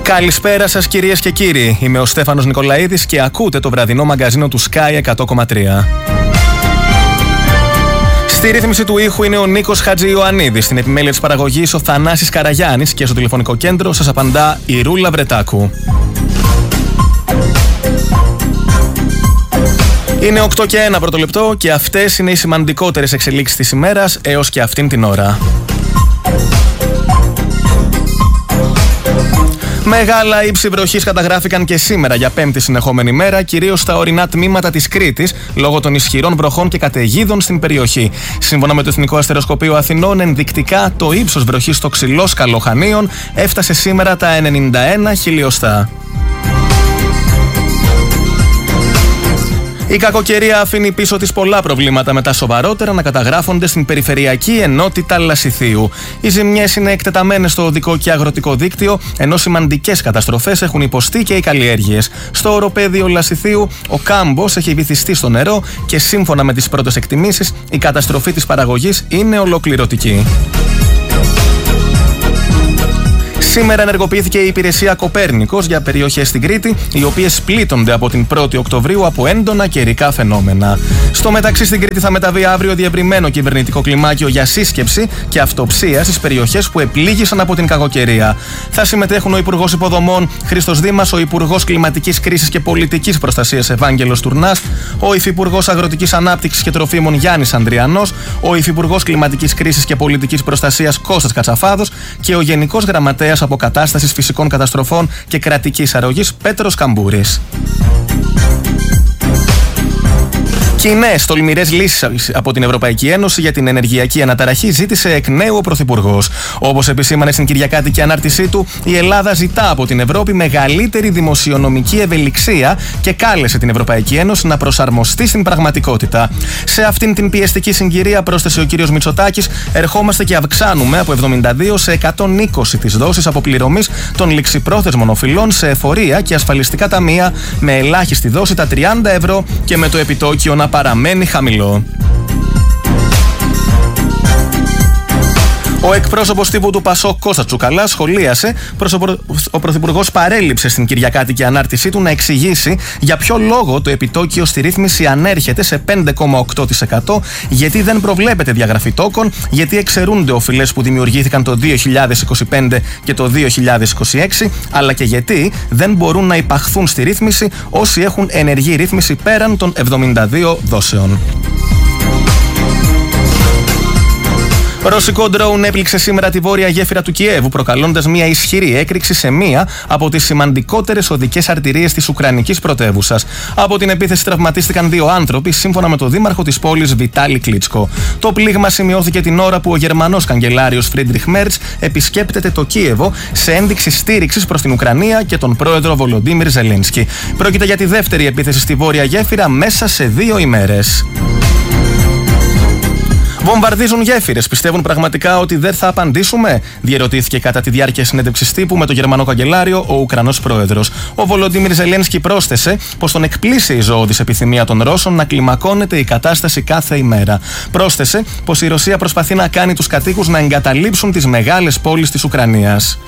Καλησπέρα σας κυρίες και κύριοι. Είμαι ο Στέφανος Νικολαίδης και ακούτε το βραδινό μαγκαζίνο του Sky 100,3. Στη ρύθμιση του ήχου είναι ο Νίκος Χατζη-Ιωαννίδης. Στην επιμέλεια της παραγωγής ο Θανάσης Καραγιάννης και στο τηλεφωνικό κέντρο σας απαντά η Ρούλα Βρετάκου. Είναι 8 και 1 πρώτο λεπτό και αυτές είναι οι σημαντικότερες εξελίξεις της ημέρας έως και αυτήν την ώρα. Μεγάλα ύψη βροχής καταγράφηκαν και σήμερα για πέμπτη συνεχόμενη μέρα, κυρίως στα ορεινά τμήματα της Κρήτης, λόγω των ισχυρών βροχών και καταιγίδων στην περιοχή. Σύμφωνα με το Εθνικό Αστεροσκοπείο Αθηνών, ενδεικτικά το ύψος βροχής στο Ξυλόσκαλο Χανίων έφτασε σήμερα τα 91 χιλιοστά. Η κακοκαιρία αφήνει πίσω της πολλά προβλήματα, με τα σοβαρότερα να καταγράφονται στην Περιφερειακή Ενότητα Λασιθίου. Οι ζημιές είναι εκτεταμένες στο οδικό και αγροτικό δίκτυο, ενώ σημαντικές καταστροφές έχουν υποστεί και οι καλλιέργειες. Στο οροπέδιο Λασιθίου, ο κάμπος έχει βυθιστεί στο νερό και σύμφωνα με τις πρώτες εκτιμήσεις, η καταστροφή της παραγωγής είναι ολοκληρωτική. Σήμερα ενεργοποιήθηκε η υπηρεσία Κοπέρνικος για περιοχές στην Κρήτη, οι οποίες πλήττονται από την 1η Οκτωβρίου από έντονα καιρικά φαινόμενα. Στο μεταξύ, στην Κρήτη θα μεταβεί αύριο διευρυμένο κυβερνητικό κλιμάκιο για σύσκεψη και αυτοψία στις περιοχές που επλήγησαν από την κακοκαιρία. Θα συμμετέχουν ο Υπουργός Υποδομών Χρήστος Δήμας, ο Υπουργός Κλιματικής Κρίσης και Πολιτικής Προστασίας Ευάγγελος Τουρνάς, ο Υφυπουργός Αγροτικής Ανάπτυξης και Τροφίμων Γιάννης Ανδριανός, ο Υφυπουργός Κλιματικής Κρίσης και Πολιτικής Προστασίας Κώστας Κατσαφάδος και ο Γενικός Γραμματέας Αποκατάστασης Φυσικών Καταστροφών και Κρατικής Αρρωγής Πέτρος Καμπούρης. Κοινές τολμηρές λύσεις από την Ευρωπαϊκή Ένωση για την ενεργειακή αναταραχή ζήτησε εκ νέου ο Πρωθυπουργός. Όπως επισήμανε στην κυριακάτικη ανάρτησή του, η Ελλάδα ζητά από την Ευρώπη μεγαλύτερη δημοσιονομική ευελιξία και κάλεσε την Ευρωπαϊκή Ένωση να προσαρμοστεί στην πραγματικότητα. Σε αυτήν την πιεστική συγκυρία, πρόσθεσε ο κύριος Μητσοτάκης, ερχόμαστε και αυξάνουμε από 72 σε 120 τις δόσεις αποπληρωμής των ληξιπρόθεσμων οφειλών σε εφορία και ασφαλιστικά ταμεία, με ελάχιστη δόση τα 30 ευρώ και με το επιτόκιο να παραμένει χαμηλό. Ο εκπρόσωπος τύπου του ΠΑΣΟΚ Κώστας Τσουκαλάς σχολίασε πως ο Πρωθυπουργός παρέλειψε στην κυριακάτικη ανάρτησή του να εξηγήσει για ποιο λόγο το επιτόκιο στη ρύθμιση ανέρχεται σε 5,8%, γιατί δεν προβλέπεται διαγραφή τόκων, γιατί εξαιρούνται οφειλές που δημιουργήθηκαν το 2025 και το 2026, αλλά και γιατί δεν μπορούν να υπαχθούν στη ρύθμιση όσοι έχουν ενεργή ρύθμιση πέραν των 72 δόσεων. Ρωσικό ντρόουν έπληξε σήμερα τη βόρεια γέφυρα του Κιέβου, προκαλώντας μια ισχυρή έκρηξη σε μία από τις σημαντικότερες οδικές αρτηρίες της Ουκρανικής πρωτεύουσας. Από την επίθεση τραυματίστηκαν 2 άνθρωποι, σύμφωνα με τον δήμαρχο της πόλης Βιτάλη Κλίτσκο. Το πλήγμα σημειώθηκε την ώρα που ο Γερμανός καγκελάριος Φρίντριχ Μέρτς επισκέπτεται το Κίεβο σε ένδειξη στήριξης προς την Ουκρανία και τον πρόεδρο Βολοντίμιρ Ζελένσκι. Πρόκειται για τη δεύτερη επίθεση στη βόρεια γέφυρα μέσα σε 2 ημέρες. Βομβαρδίζουν γέφυρες. Πιστεύουν πραγματικά ότι δεν θα απαντήσουμε? Διερωτήθηκε κατά τη διάρκεια συνέντευξης τύπου με τον Γερμανό καγκελάριο ο Ουκρανός πρόεδρος. Ο Βολοντίμιρ Ζελένσκι πρόσθεσε πως τον εκπλήσει η ζωώδης επιθυμία των Ρώσων να κλιμακώνεται η κατάσταση κάθε ημέρα. Πρόσθεσε πως η Ρωσία προσπαθεί να κάνει τους κατοίκους να εγκαταλείψουν τις μεγάλες πόλεις της Ουκρανίας.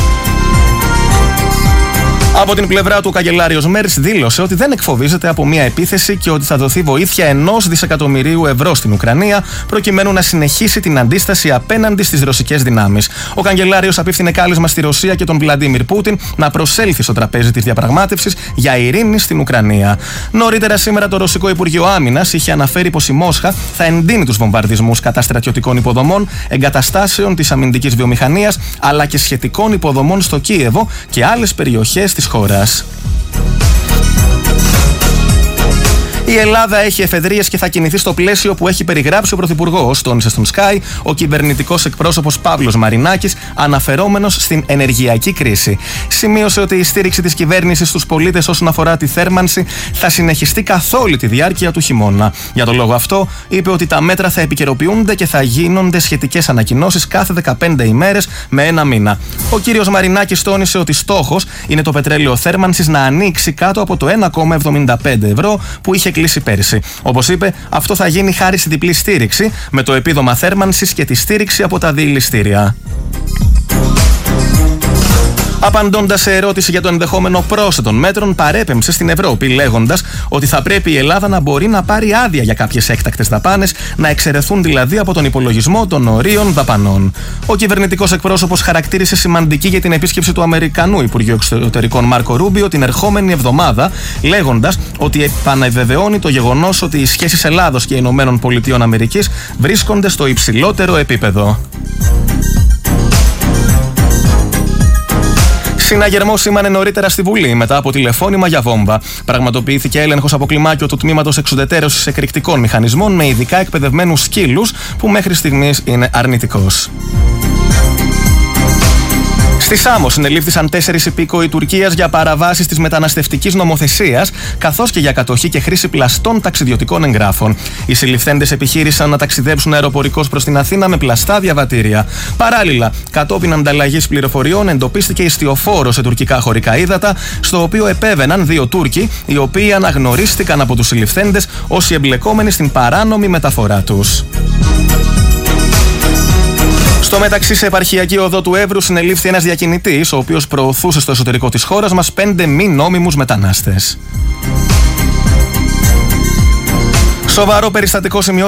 Από την πλευρά του, ο καγκελάριος Μέρτς δήλωσε ότι δεν εκφοβίζεται από μια επίθεση και ότι θα δοθεί βοήθεια 1 δισεκατομμυρίου ευρώ στην Ουκρανία, προκειμένου να συνεχίσει την αντίσταση απέναντι στις ρωσικές δυνάμεις. Ο καγκελάριος απίφθινε κάλεσμα στη Ρωσία και τον Βλαντίμιρ Πούτιν να προσέλθει στο τραπέζι της διαπραγμάτευσης για ειρήνη στην Ουκρανία. Νωρίτερα σήμερα, το Ρωσικό Υπουργείο Άμυνας είχε αναφέρει πως η Μόσχα θα εντείνει τους βομβαρδισμούς κατά στρατιωτικών υποδομών, εγκαταστάσεων της αμυντικής βιομηχανίας, αλλά και σχετικών υποδομών στο Κίεβο και άλλες περιοχές της χώρας. Η Ελλάδα έχει εφεδρείες και θα κινηθεί στο πλαίσιο που έχει περιγράψει ο Πρωθυπουργός, τόνισε στον Sky ο κυβερνητικός εκπρόσωπος Παύλος Μαρινάκης, αναφερόμενος στην ενεργειακή κρίση. Σημείωσε ότι η στήριξη της κυβέρνησης στους πολίτες όσον αφορά τη θέρμανση θα συνεχιστεί καθ' όλη τη διάρκεια του χειμώνα. Για τον λόγο αυτό, είπε ότι τα μέτρα θα επικαιροποιούνται και θα γίνονται σχετικές ανακοινώσεις κάθε 15 ημέρες με 1 μήνα. Ο κύριος Μαρινάκης τόνισε ότι στόχος είναι το πετρέλαιο θέρμανσης να ανοίξει κάτω από το 1,75 ευρώ που είχε κλείσει πέρυσι. Όπως είπε, αυτό θα γίνει χάρη στη διπλή στήριξη, με το επίδομα θέρμανσης και τη στήριξη από τα διηληστήρια. Απαντώντας σε ερώτηση για το ενδεχόμενο πρόσθετων μέτρων, παρέπεμψε στην Ευρώπη, λέγοντας ότι θα πρέπει η Ελλάδα να μπορεί να πάρει άδεια για κάποιες έκτακτες δαπάνες, να εξαιρεθούν δηλαδή από τον υπολογισμό των ορίων δαπανών. Ο κυβερνητικός εκπρόσωπος χαρακτήρισε σημαντική για την επίσκεψη του Αμερικανού Υπουργείου Εξωτερικών Μάρκο Ρούμπιο την ερχόμενη εβδομάδα, λέγοντας ότι επαναβεβαιώνει το γεγονός ότι οι σχέσεις Ελλάδος και Ηνωμένων Πολιτειών Αμερικής βρίσκονται στο υψηλότερο επίπεδο. Συναγερμό σήμανε νωρίτερα στη Βουλή μετά από τηλεφώνημα για βόμβα. Πραγματοποιήθηκε έλεγχος από κλιμάκιο του τμήματος εξουδετερώσης εκρηκτικών μηχανισμών με ειδικά εκπαιδευμένους σκύλους, που μέχρι στιγμής είναι αρνητικός. Στη Σάμο συνελήφθησαν 4 υπήκοοι Τουρκίας για παραβάσεις της μεταναστευτικής νομοθεσίας, καθώς και για κατοχή και χρήση πλαστών ταξιδιωτικών εγγράφων. Οι συλληφθέντες επιχείρησαν να ταξιδέψουν αεροπορικώς προς την Αθήνα με πλαστά διαβατήρια. Παράλληλα, κατόπιν ανταλλαγής πληροφοριών, εντοπίστηκε ιστιοφόρο σε τουρκικά χωρικά ύδατα, στο οποίο επέβαιναν 2 Τούρκοι, οι οποίοι αναγνωρίστηκαν από τους συλληφθέντες ως οι εμπλεκόμενοι στην παράνομη μεταφορά τους. Στο μεταξύ, σε επαρχιακή οδό του Εύρου συνελήφθη ένας διακινητής, ο οποίος προωθούσε στο εσωτερικό της χώρας μας 5 μη νόμιμους μετανάστες. Σοβαρό περιστατικό σημειώθηκε